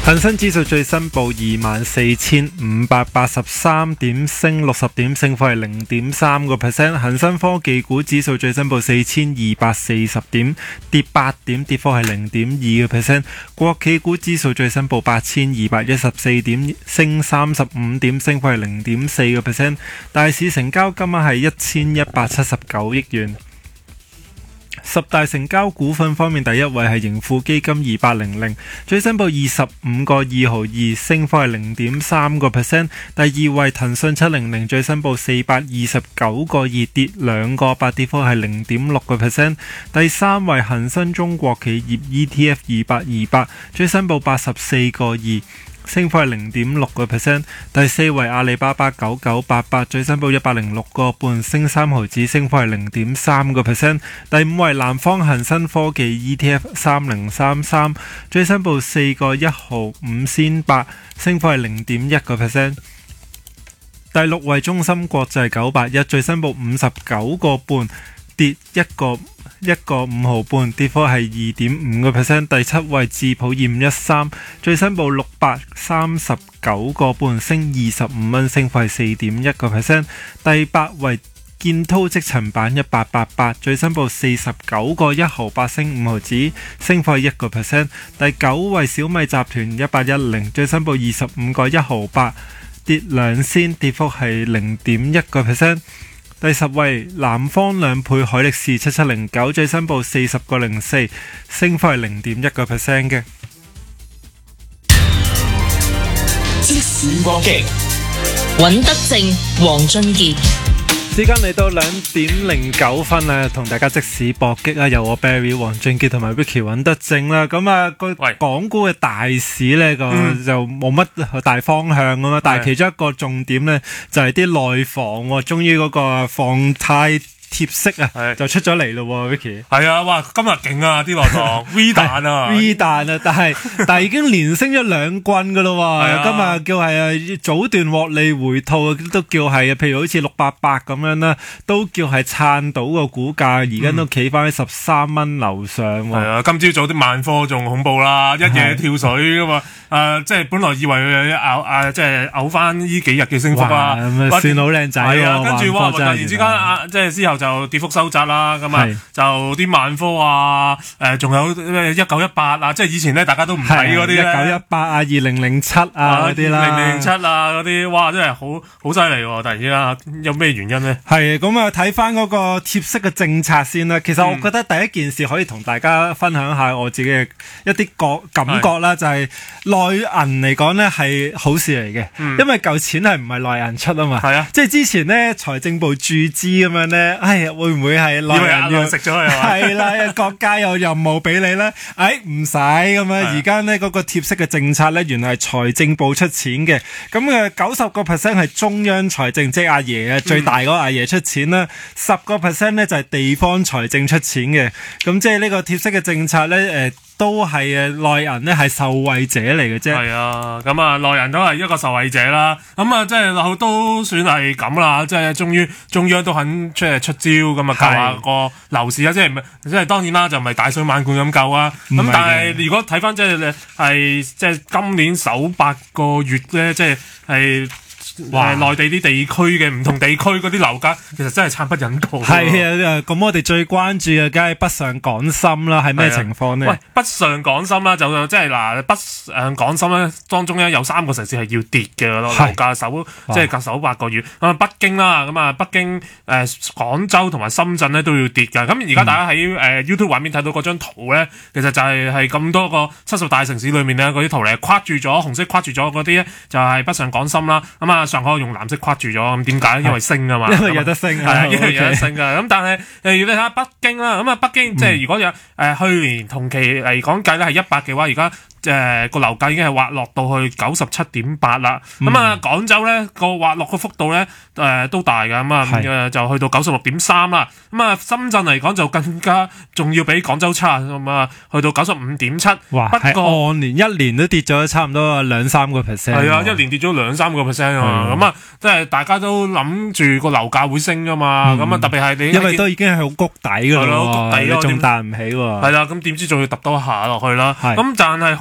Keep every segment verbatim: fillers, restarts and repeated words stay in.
恒生指數最新報二萬四千五百八十三點，升六十點，升幅係零點三個 percent。恒生科技股指數最新報四千二百四十點，跌八點，跌幅係零點二個 percent。國企股指數最新報八千二百一十四點，升三十五點，升幅係零點四個 percent。大市成交金額係一千一百七十九億元。十大成交股份方面，第一位係盈富基金二八零零，最新報二十五個二毫二，升幅係零點三個 percent。第二位騰訊七零零，最新報四百二十九個二，跌兩個八，跌幅係零點六個 percent。第三位恒生中國企業 E T F 二八二八，最新報八十四個二，升幅係零點六個 percent。第四位阿里巴巴九九八八，最新報一百零六個半，升三毫子，升幅係零點三個 percent。第五位南方恒生科技 E T F 三零三三，最新報四個一毫五仙八，升幅係零點一個 percent。第六位中芯國際九八一，最新報五十九個半，跌一個一個五毫半，跌幅係二點五個 percent。第七位智普二五一三，最新報六百三十九個半，升二十五蚊，升幅係四點一個 percent。第八位建滔積層板一八八八，最新報四十九個一毫八，升五毫子，升幅係一個 percent。第九位小米集團一八一零，最新報二十五個一毫八，跌兩仙，跌幅係零點一個 percent。第十位南方兩倍海力士七七零九，最新報四十個零四，升幅係零點一個 percent 嘅。 即時搏擊，尹德正、黃俊傑。 時間嚟到兩點零九分啊，同大家即時搏擊啊！由我 Barry、黃俊傑同埋 Vicky 尹德正啦。咁啊，個港股嘅大市呢，個就冇乜大方向咁嘛，但係其中一個重點呢，就係啲內房喎，終於嗰個放貸貼息啊，就出咗嚟咯，Vicky。 係啊，哇！今日勁啊，啲內房 V 彈啊 ，V 彈啊！但係但係已經連升咗兩棍噶咯喎，今日叫係啊早段獲利回吐都叫係啊，譬如好似六八八咁樣啦，都叫係撐到個股價，而家都企翻喺十三蚊樓上喎。 係啊，今朝早啲萬科仲恐怖啦，一夜跳水噶嘛，誒，即係本來以為佢咬誒，即係嘔翻呢幾日嘅升幅啊， 咁啊算好靚仔喎， 跟住哇，突然之間啊，即係之後就跌幅收窄啦，咁啊就啲萬科啊，誒仲有咩一九一八啊，即係以前咧大家都唔睇嗰啲咧， 一九一八啊，二零零七啊嗰啲啦， 零零七啊嗰啲，哇真係好好犀利喎！突然之間有咩原因咧？ 係咁啊，睇翻嗰個貼息嘅政策先啦。其實我覺得第一件事可以同大家分享下我自己嘅一啲覺感覺啦，就係內銀嚟講咧係好事嚟嘅，嗯、因為舊錢係唔係內銀出啊嘛。係啊，即係之前咧財政部注資咁樣咧，哎呀會唔會係內銀要食咗佢啊？ 係啦，國家有任務俾你咧，哎唔使咁樣。而家咧嗰個貼息嘅政策咧，原來係財政部出錢嘅，咁誒九十個 percent 係中央財政，即係阿爺啊最大嗰個阿爺出錢啦，十個 percent 咧就係地方財政出錢嘅，咁即係呢個貼息嘅政策咧誒。呃都係誒內銀咧係受惠者嚟嘅啫。係啊，咁啊內銀都係一個受惠者啦。咁啊即係都算係咁啦，即係終於中央都肯出出招咁啊救下個樓市啊！即係唔係即係當然啦，就唔係大水漫灌咁救啊。咁但係如果睇翻即係係即係今年首八個月咧，即係係。誒內地啲地區嘅唔同地區嗰啲樓價其實真係慘不忍睹。 係啊，咁我哋最關注嘅梗係北上廣深啦，係咩情況呢？ 喂，北上廣深啦，就即係嗱，北上廣深咧當中咧有三個城市係要跌嘅咯，樓價首即係隔首八個月。咁啊北京啦，咁啊北京誒、呃、廣州同埋深圳咧都要跌㗎。咁而家大家喺誒、呃、YouTube 畫面睇到嗰張圖咧，其實就係係咁多個七十大城市裏面咧嗰啲圖嚟框住咗紅色框住咗嗰啲咧，就係北上廣深啦。咁啊上海用藍色框住咗，咁點解？因為升啊嘛， 因為有得升，係啊，因為有得升啊。咁但係誒，如果你睇下北京啦，咁啊北京即係如果有誒去年同期嚟講計咧係一百嘅話，而家誒個樓價已經係滑落到去九十七點八啦。咁啊廣州咧個滑落個幅度咧誒都大㗎，咁啊誒就去到九十六點三啦。咁啊深圳嚟講就更加仲要比廣州差，咁啊去到九十五點七。 哇！不過按年一年都跌咗差唔多兩三個 percent。係啊，一年跌咗兩三個 percent 啊。咁啊，即係大家都諗住個樓價會升㗎嘛。咁啊特別係你因為都已經係好谷底㗎啦， 谷底咯， 仲彈唔起喎。 係啦，咁點知仲要揼多下落去啦。咁但係好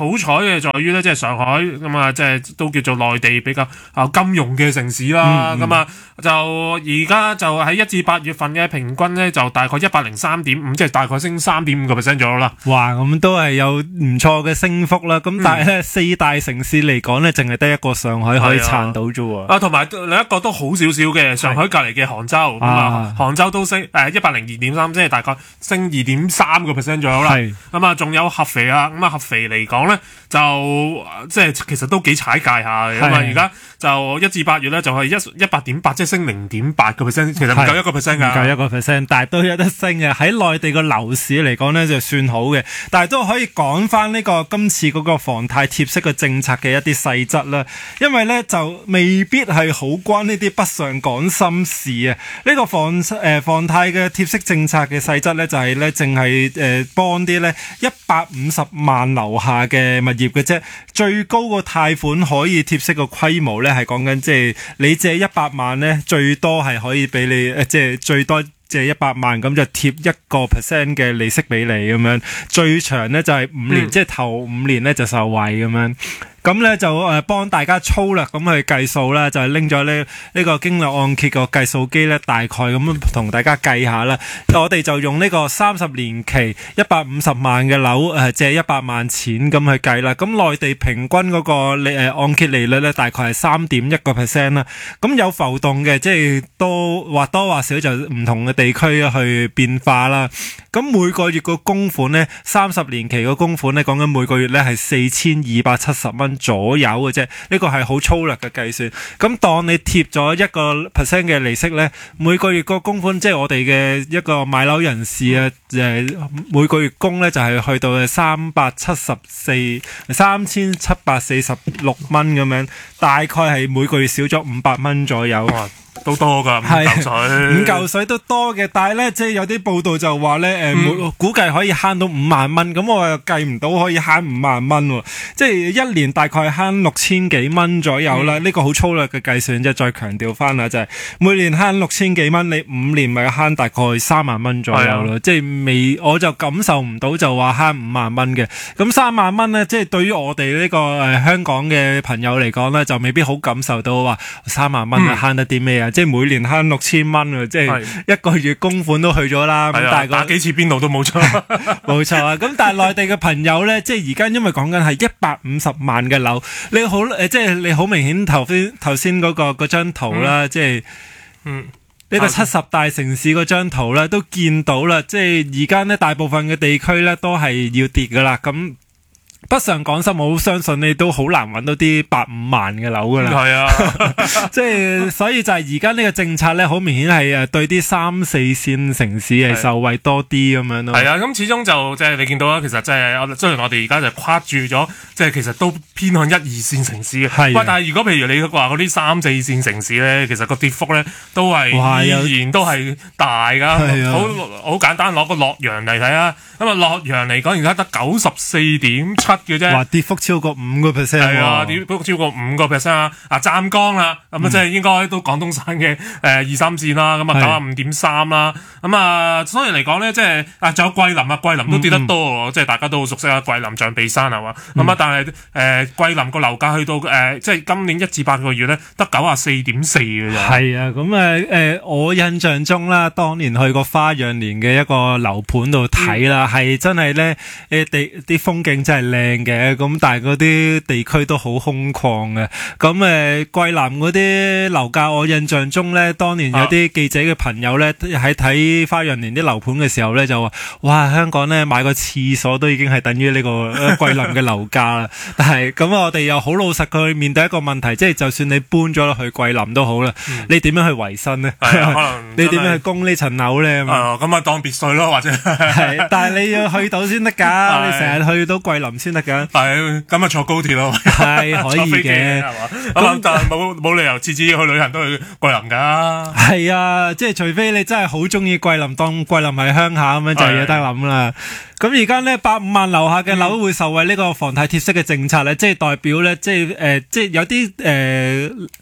好彩嘅在於咧，即係上海咁啊，即係都叫做內地比較啊金融嘅城市啦。咁啊、嗯，就而家就喺一至八月份嘅平均咧，就大概一百零三點五，即係大概升三點五個 percent 左右啦。 哇，咁都係有唔錯嘅升幅啦。咁但係咧，嗯、四大城市嚟講咧，淨係得一個上海可以撐到啫喎。 啊，同埋另一個都好少少嘅，上海隔離嘅杭州，咁啊，杭州都升誒一百零二點三，即係大概升二點三個 percent 左右啦。咁啊，仲有合肥啊，咁啊合肥嚟講咧，就即係其實都幾踩界下嘅。咁啊，而家就一至八月咧，就係一一百點八，即係升零點八個 percent，其實唔夠一個 percent 㗎，唔夠一個 percent， 但係都有得升嘅。喺內地個樓市嚟講咧，就算好嘅，但係都可以講翻呢個今次嗰個房貸貼息嘅政策嘅一啲細則啦。因為咧就未必係好關呢啲北上廣深事啊。呢、呢個房誒、呃、房貸嘅貼息政策嘅細則咧，就係咧淨係誒幫啲咧一百五十萬樓下嘅物業嘅啫，最高個貸款可以貼息個規模咧係講緊即係你借一百萬咧，最多係可以俾你誒即係最多借一百萬咁就貼一個 percent 嘅利息俾你咁樣，最長咧就係五年，嗯、即係頭五年咧就受惠咁樣。咁咧就誒幫大家粗略咁去計數啦，就係拎咗呢呢個經濟按揭個計數機咧，大概咁同大家計下啦。我哋就用呢個三十年期一百五十萬嘅樓誒借一百萬錢咁去計啦。咁內地平均嗰個利誒按揭利率咧，大概係三點一個 percent 啦。咁有浮動嘅，即係多或多或少就唔同嘅地區去變化啦。咁每個月個供款咧，三十年期個供款咧，講緊每個月咧係四千二百七十蚊左右嘅啫，呢個係好粗略嘅計算。咁當你貼咗一個 percent 嘅利息咧，每個月個供款即係我哋嘅一個買樓人士啊，誒每個月供咧就係去到三百七十四三千七百四十六蚊咁樣，大概係每個月少咗五百蚊左右。 都多噶，五嚿水， 五嚿水都多嘅，但係咧，即係有啲報道就話咧，誒、嗯，估計可以慳到五萬蚊，咁我又計唔到可以慳五萬蚊，即係一年大概慳六千幾蚊左右啦。呢、嗯、個好粗略嘅計算，即係再強調翻啦，就係、是、每年慳六千幾蚊，你五年咪慳大概三萬蚊左右咯。即係未，我就感受唔到就話慳五萬蚊嘅。咁三萬蚊咧，即係對於我哋呢、這個誒、呃、香港嘅朋友嚟講咧，就未必好感受到話三萬蚊啊慳得啲咩啊。即係每年慳六千蚊啊！即係一個月供款都去咗啦。咁但係打幾次邊度都冇錯， 冇錯啊！咁但係內地嘅朋友咧，即係而家因為講緊係一百五十萬嘅樓，你好誒，即係你好明顯頭先頭先嗰個嗰張圖啦，嗯、即係嗯呢個七十大城市嗰張圖咧都見到啦。即係而家呢，大部分嘅地區咧都係要跌噶啦。咁北上廣深，我好相信你都好難揾到啲百五萬嘅樓噶啦。 係啊， 即係所以就係而家呢個政策咧，好明顯係誒對啲三四線城市係受惠多啲咁樣咯。 係啊，咁始終就即係你見到啦，其實即係雖然我哋而家就跨住咗，即係其實都偏向一二線城市嘅。係。喂，但係如果譬如你話嗰啲三四線城市咧，其實個跌幅咧都係依然都係大噶。好好簡單，攞個洛陽嚟睇啊。咁啊，洛陽嚟講而家得九十四點七嘅啫，哇！跌幅超過五個 percent，係啊，跌幅超過五個 percent 啊！啊，湛江啦，咁啊，即係應該都廣東省嘅誒二三線啦，咁啊九啊五點三啦，咁啊，所以嚟講咧，即係啊，仲有桂林啊，桂林都跌得多，即係大家都好熟悉啊，桂林象鼻山係嘛，咁啊，但係誒桂林個樓價去到誒，即係今年一至八個月咧，得九啊四點四嘅啫。係啊，咁誒誒，我印象中啦，當年去過花樣年嘅一個樓盤度睇啦。係真係咧，誒地啲風景真係靚嘅，咁但係嗰啲地區都好空曠嘅。咁誒，桂林嗰啲樓價，我印象中咧，當年有啲記者嘅朋友咧，喺睇花樣年啲樓盤嘅時候咧，就話：哇，香港咧買個廁所都已經係等於呢個桂林嘅樓價啦。但係咁我哋又好老實去面對一個問題，即係就算你搬咗落去桂林都好啦，嗯、你點樣去維生咧？可能你點樣去供呢層樓咧？ 咁啊、嗯、當別墅咯，或者係，但係你要去到先得㗎，你成日去到桂林先得㗎。 係，咁啊坐高鐵咯， 係可以嘅，係嘛？ 咁但係冇冇理由次次去旅行都去桂林㗎。 係啊，即係除非你真係好中意桂林，當桂林係鄉下咁樣就有得諗啦。咁而家咧，百五萬樓下嘅樓會受惠呢個房貸貼息嘅政策咧，即係代表咧，即係誒、呃，即係有啲誒。呃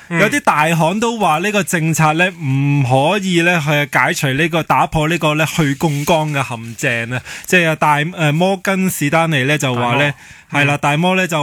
嗯、 有啲大行都話呢個政策咧唔可以咧去解除呢、這個打破呢個咧去槓桿嘅陷阱啊！即係大誒摩根士丹利咧就話咧係啦，大摩咧就。